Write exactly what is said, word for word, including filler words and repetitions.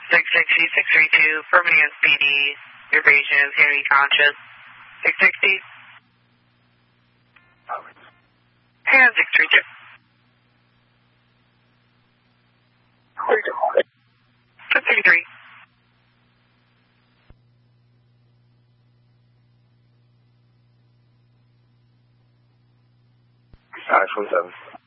six sixty, six thirty-two, permanent P D, your patient is hearing conscious. six sixty. And six thirty-two. six thirty-three. five four seven.